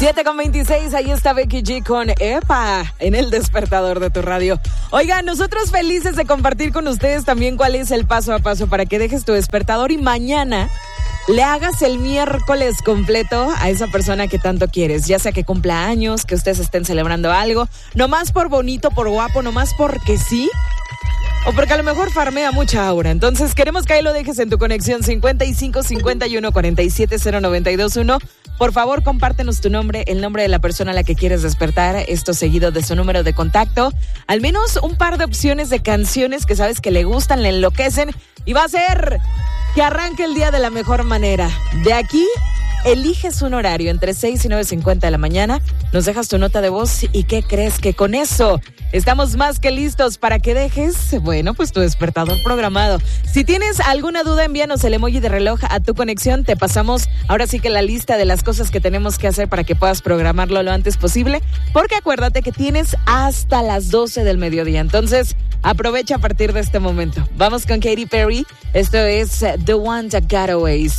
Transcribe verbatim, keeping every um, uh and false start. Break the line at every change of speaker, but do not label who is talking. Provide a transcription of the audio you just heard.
siete con veintiséis, ahí está Becky G con Epa en el despertador de tu radio. Oigan, nosotros felices de compartir con ustedes también cuál es el paso a paso para que dejes tu despertador y mañana le hagas el miércoles completo a esa persona que tanto quieres, ya sea que cumpla años, que ustedes estén celebrando algo, nomás por bonito, por guapo, nomás porque sí. O porque a lo mejor farmea mucha aura. Entonces queremos que ahí lo dejes en tu conexión cincuenta y cinco, cincuenta y uno, cuarenta y siete, cero noventa y dos uno. Por favor, compártenos tu nombre, el nombre de la persona a la que quieres despertar, esto seguido de su número de contacto. Al menos un par de opciones de canciones que sabes que le gustan, le enloquecen. Y va a ser que arranque el día de la mejor manera. De aquí, eliges un horario entre seis y nueve cincuenta de la mañana. Nos dejas tu nota de voz y ¿qué crees? Que con eso estamos más que listos para que dejes, bueno, pues tu despertador programado. Si tienes alguna duda, envíanos el emoji de reloj a tu conexión. Te pasamos ahora sí que la lista de las cosas que tenemos que hacer para que puedas programarlo lo antes posible. Porque acuérdate que tienes hasta las doce del mediodía. Entonces, aprovecha a partir de este momento. Vamos con Katy Perry. Esto es The One That Got Away.